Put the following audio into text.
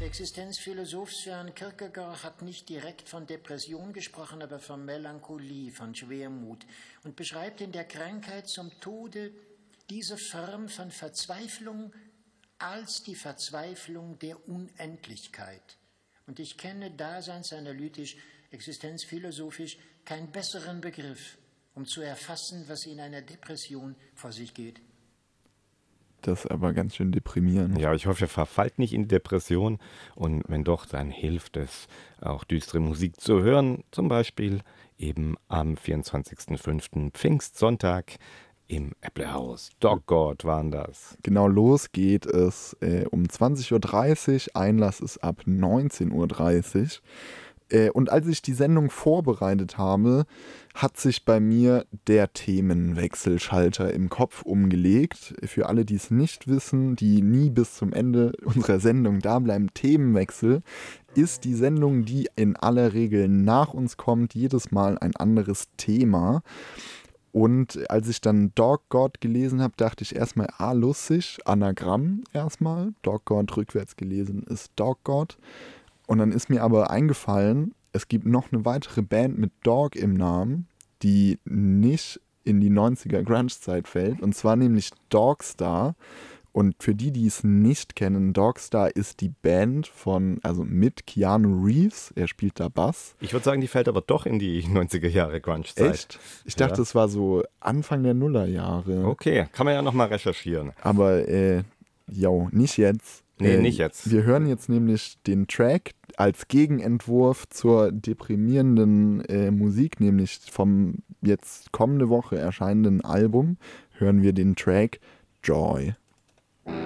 Existenzphilosoph Søren Kierkegaard hat nicht direkt von Depression gesprochen, aber von Melancholie, von Schwermut und beschreibt in der Krankheit zum Tode diese Form von Verzweiflung als die Verzweiflung der Unendlichkeit. Und ich kenne daseinsanalytisch, existenzphilosophisch keinen besseren Begriff, um zu erfassen, was in einer Depression vor sich geht. Das ist aber ganz schön deprimierend. Ja, ich hoffe, ihr verfallt nicht in Depression. Und wenn doch, dann hilft es, auch düstere Musik zu hören. Zum Beispiel eben am 24.05. Pfingstsonntag im Äpplehaus. Dog God waren das. Genau, los geht es um 20.30 Uhr. Einlass ist ab 19.30 Uhr. Und als ich die Sendung vorbereitet habe, hat sich bei mir der Themenwechselschalter im Kopf umgelegt. Für alle, die es nicht wissen, die nie bis zum Ende unserer Sendung da bleiben, Themenwechsel ist die Sendung, die in aller Regel nach uns kommt, jedes Mal ein anderes Thema. Und als ich dann Dog God gelesen habe, dachte ich erstmal, lustig, Anagramm erstmal. Dog God rückwärts gelesen ist Dog God. Und dann ist mir aber eingefallen, es gibt noch eine weitere Band mit Dog im Namen, die nicht in die 90er Grunge-Zeit fällt. Und zwar nämlich Dogstar. Und für die, die es nicht kennen, Dogstar ist die Band mit Keanu Reeves. Er spielt da Bass. Ich würde sagen, die fällt aber doch in die 90er Jahre Grunge-Zeit. Echt? Ich dachte, es war so Anfang der Nullerjahre. Okay, kann man ja nochmal recherchieren. Aber, nicht jetzt. Nee, nicht jetzt. Wir hören jetzt nämlich den Track als Gegenentwurf zur deprimierenden Musik, nämlich vom jetzt kommende Woche erscheinenden Album, hören wir den Track Joy.